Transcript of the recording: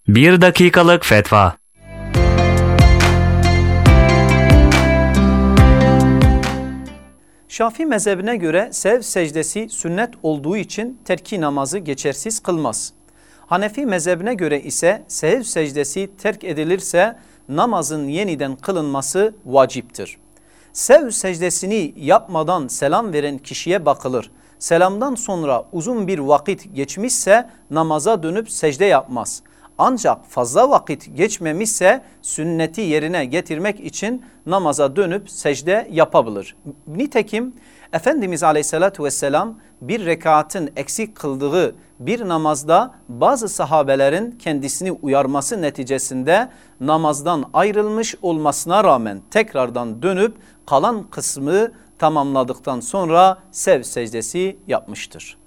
Bir dakikalık fetva. Şafii mezhebine göre sev secdesi sünnet olduğu için terki namazı geçersiz kılmaz. Hanefi mezhebine göre ise sev secdesi terk edilirse namazın yeniden kılınması vaciptir. Sev secdesini yapmadan selam veren kişiye bakılır. Selamdan sonra uzun bir vakit geçmişse namaza dönüp secde yapmaz. Ancak fazla vakit geçmemişse sünneti yerine getirmek için namaza dönüp secde yapabilir. Nitekim Efendimiz Aleyhisselatü Vesselam bir rekatın eksik kıldığı bir namazda bazı sahabelerin kendisini uyarması neticesinde namazdan ayrılmış olmasına rağmen tekrardan dönüp kalan kısmı tamamladıktan sonra sev secdesi yapmıştır.